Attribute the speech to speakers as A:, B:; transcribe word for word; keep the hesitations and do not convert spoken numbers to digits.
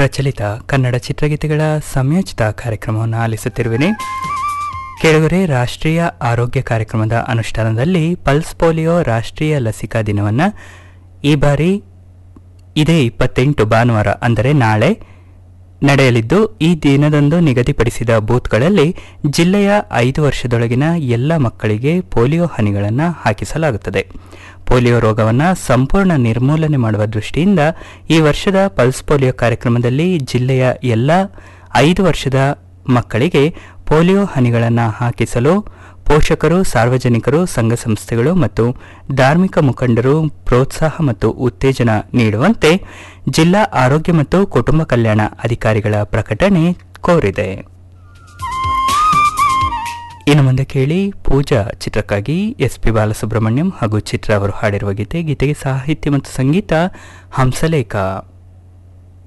A: ಪ್ರಚಲಿತ ಕನ್ನಡ ಚಿತ್ರಗೀತೆಗಳ ಸಂಯೋಜಿತ ಕಾರ್ಯಕ್ರಮವನ್ನು ಆಲಿಸುತ್ತಿರುವಿನಿ. ಕೆಳಗರೆ ರಾಷ್ಟ್ರೀಯ ಆರೋಗ್ಯ ಕಾರ್ಯಕ್ರಮದ ಅನುಷ್ಠಾನದಲ್ಲಿ ಪಲ್ಸ್ ಪೋಲಿಯೋ ರಾಷ್ಟ್ರೀಯ ಲಸಿಕಾ ದಿನವನ್ನು ಈ ಬಾರಿ ಇದೇ ಇಪ್ಪತ್ತೆಂಟು ಭಾನುವಾರ ಅಂದರೆ ನಾಳೆ ನಡೆಯಲಿದ್ದು, ಈ ದಿನದಂದು ನಿಗದಿಪಡಿಸಿದ ಬೂತ್ಗಳಲ್ಲಿ ಜಿಲ್ಲೆಯ ಐದು ವರ್ಷದೊಳಗಿನ ಎಲ್ಲ ಮಕ್ಕಳಿಗೆ ಪೋಲಿಯೋ ಹನಿಗಳನ್ನು ಹಾಕಿಸಲಾಗುತ್ತದೆ. ಪೋಲಿಯೋ ರೋಗವನ್ನು ಸಂಪೂರ್ಣ ನಿರ್ಮೂಲನೆ ಮಾಡುವ ದೃಷ್ಟಿಯಿಂದ ಈ ವರ್ಷದ ಪಲ್ಸ್ ಪೋಲಿಯೋ ಕಾರ್ಯಕ್ರಮದಲ್ಲಿ ಜಿಲ್ಲೆಯ ಎಲ್ಲ ಐದು ವರ್ಷದ ಮಕ್ಕಳಿಗೆ ಪೋಲಿಯೋ ಹನಿಗಳನ್ನು ಹಾಕಿಸಲು ಪೋಷಕರು, ಸಾರ್ವಜನಿಕರು, ಸಂಘ ಸಂಸ್ಥೆಗಳು ಮತ್ತು ಧಾರ್ಮಿಕ ಮುಖಂಡರು ಪ್ರೋತ್ಸಾಹ ಮತ್ತು ಉತ್ತೇಜನ ನೀಡುವಂತೆ ಜಿಲ್ಲಾ ಆರೋಗ್ಯ ಮತ್ತು ಕುಟುಂಬ ಕಲ್ಯಾಣ ಅಧಿಕಾರಿಗಳ ಪ್ರಕಟಣೆ ಕೋರಿದೆ. ಇನ್ನು ಮುಂದೆ ಕೇಳಿ ಪೂಜಾ ಚಿತ್ರಕ್ಕಾಗಿ ಎಸ್ ಪಿ ಬಾಲಸುಬ್ರಹ್ಮಣ್ಯಂ ಹಾಗೂ ಚಿತ್ರ ಅವರು ಹಾಡಿರುವ ಗೀತೆ. ಗೀತೆಗೆ ಸಾಹಿತ್ಯ ಮತ್ತು ಸಂಗೀತ ಹಂಸಲೇಖ.